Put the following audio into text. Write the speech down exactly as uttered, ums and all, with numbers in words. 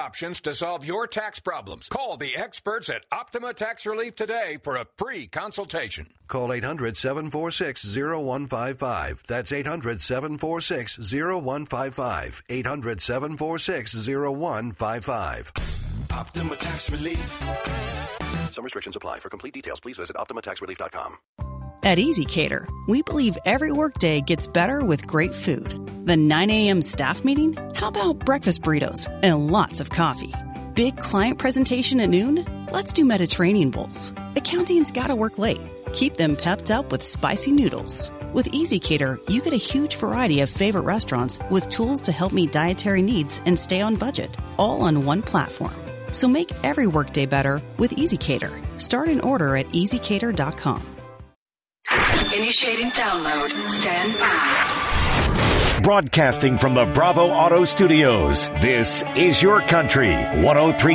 options to solve your tax problems. Call the experts at Optima Tax Relief today for a free consultation. Call eight hundred, seven four six, zero one five five. That's eight hundred, seven four six, zero one five five. eight hundred, seven four six, zero one five five. Optima Tax Relief. Some restrictions apply. For complete details, please visit Optima Tax Relief dot com. At EasyCater, we believe every workday gets better with great food. The nine a.m. staff meeting? How about breakfast burritos and lots of coffee? Big client presentation at noon? Let's do Mediterranean bowls. Accounting's gotta work late. Keep them pepped up with spicy noodles. With EasyCater, you get a huge variety of favorite restaurants with tools to help meet dietary needs and stay on budget, all on one platform. So make every workday better with EasyCater. Start an order at easy cater dot com. Initiating download. Stand by. Broadcasting from the Bravo Auto Studios, this is Your Country, one oh three